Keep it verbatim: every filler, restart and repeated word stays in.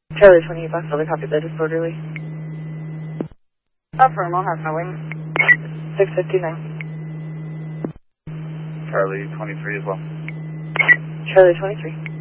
Charlie twenty-eight, Box Delta, copy that, disorderly. Affirm, I'll have my wing. six fifty-nine. Charlie twenty-three as well. Charlie twenty-three.